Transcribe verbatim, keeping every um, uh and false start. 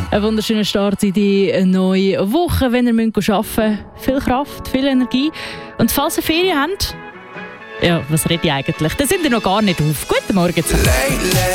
Ein wunderschöner Start in die neue Woche, wenn ihr arbeiten müsst. Viel Kraft, viel Energie. Und falls ihr Ferien habt, ja, was rede ich eigentlich? Da sind ihr noch gar nicht auf. Guten Morgen zusammen.